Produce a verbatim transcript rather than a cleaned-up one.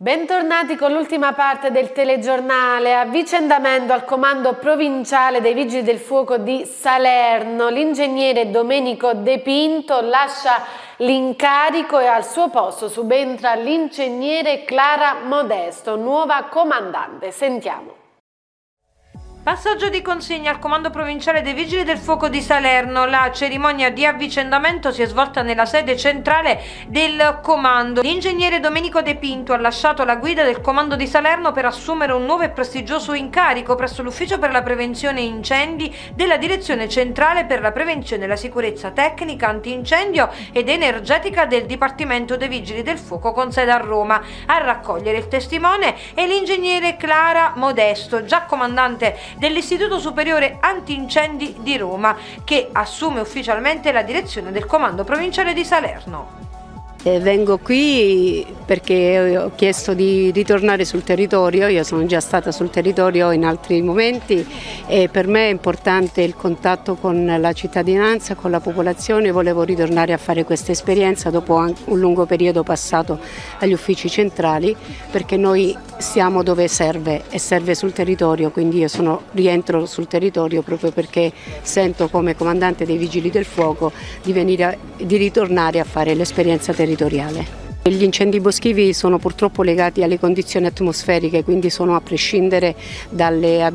Bentornati con l'ultima parte del telegiornale. Avvicendamento al comando provinciale dei Vigili del Fuoco di Salerno. L'ingegnere Domenico De Pinto lascia l'incarico e al suo posto subentra l'ingegnere Clara Modesto, nuova comandante. Sentiamo. Passaggio di consegna al comando provinciale dei Vigili del Fuoco di Salerno. La cerimonia di avvicendamento si è svolta nella sede centrale del comando. L'ingegnere Domenico De Pinto ha lasciato la guida del comando di Salerno per assumere un nuovo e prestigioso incarico presso l'ufficio per la prevenzione incendi della direzione centrale per la prevenzione e la sicurezza tecnica, antincendio ed energetica del Dipartimento dei Vigili del Fuoco con sede a Roma. A raccogliere il testimone è l'ingegnere Clara Modesto, già comandante dell'Istituto Superiore Antincendi di Roma, che assume ufficialmente la direzione del comando provinciale di Salerno. Eh, vengo qui perché ho chiesto di ritornare sul territorio. Io sono già stata sul territorio in altri momenti e per me è importante il contatto con la cittadinanza, con la popolazione. Volevo ritornare a fare questa esperienza dopo un lungo periodo passato agli uffici centrali, perché noi siamo dove serve e serve sul territorio, quindi io sono, rientro sul territorio proprio perché sento come comandante dei Vigili del Fuoco di, venire a, di ritornare a fare l'esperienza territoriale. Gli incendi boschivi sono purtroppo legati alle condizioni atmosferiche, quindi sono a prescindere dalle